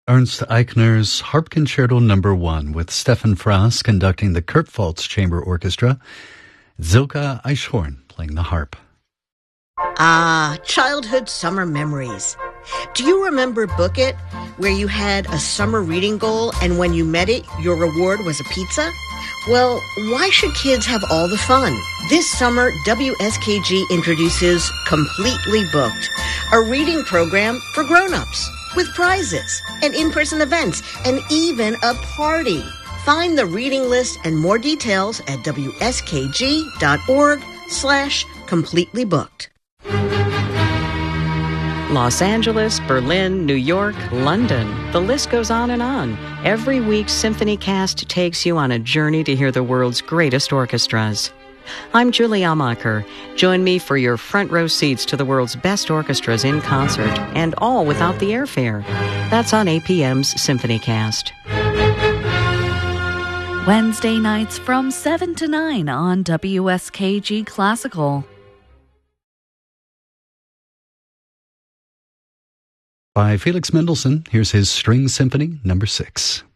Ernst Eichner's Harp Concerto No. 1 with Stefan Frass conducting the Kurpfalz Chamber Orchestra, Silke Eichhorn playing the harp. Ah, childhood summer memories. Do you remember Book It, where you had a summer reading goal and when you met it, your reward was a pizza? Well, why should kids have all the fun? This summer, WSKG introduces Completely Booked, a reading program for grown-ups with prizes and in-person events and even a party. Find the reading list and more details at wskg.org/completelybooked. Los Angeles, Berlin, New York, London. The list goes on and on. Every week, SymphonyCast takes you on a journey to hear the world's greatest orchestras. I'm Julie Amacher. Join me for your front row seats to the world's best orchestras in concert, and all without the airfare. That's on APM's SymphonyCast. Wednesday nights from 7 to 9 on WSKG Classical. By Felix Mendelssohn, here's his String Symphony No. 6.